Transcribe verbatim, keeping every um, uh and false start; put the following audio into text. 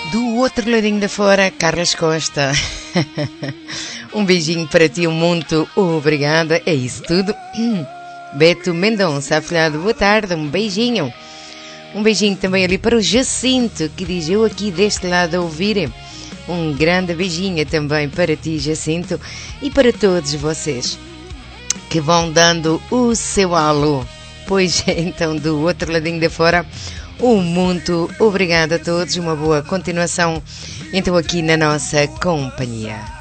Do outro ladinho da fora, Carlos Costa. Um beijinho para ti, muito obrigada. É isso tudo. Beto Mendonça, afilhado, boa tarde, um beijinho. Um beijinho também ali para o Jacinto, que diz eu aqui deste lado a ouvir. Um grande beijinho também para ti, Jacinto, e para todos vocês que vão dando o seu alô. Pois então, do outro ladinho da fora, um muito obrigado a todos, uma boa continuação, então aqui na nossa companhia.